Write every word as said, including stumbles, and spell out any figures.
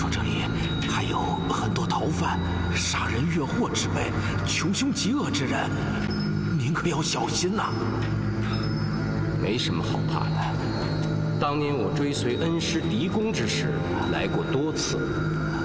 说这里还有很多逃犯、杀人越货之辈、穷凶极恶之人，您可要小心呐。 没什么好怕的。当年我追随恩师狄公之时，来过多次，